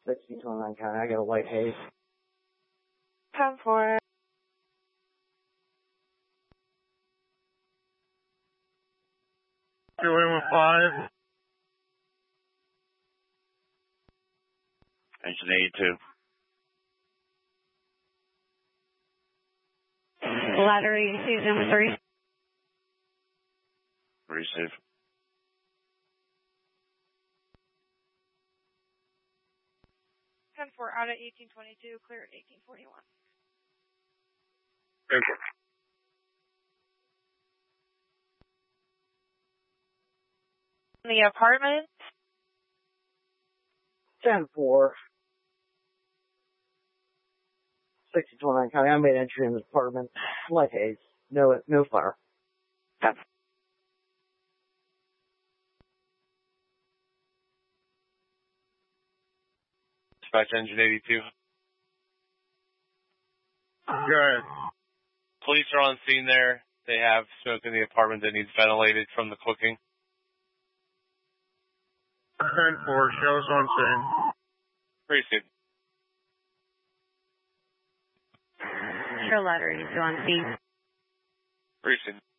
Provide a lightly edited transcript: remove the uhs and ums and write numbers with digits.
6029 County. I got a light haze. 10-4. Doing 5. Engine 82. Ladder 82, number 3. Receive. 10-4 out at 1822, clear at 1841. Okay. The apartment. 10-4. 6029 County. I made entry in the apartment. Light haze. No fire. Dispatch engine 82. Good. Police are on scene there. They have smoke in the apartment that needs ventilated from the cooking. 10-4, shows on scene. Receive. Sure, ladder 82 on scene. Receive.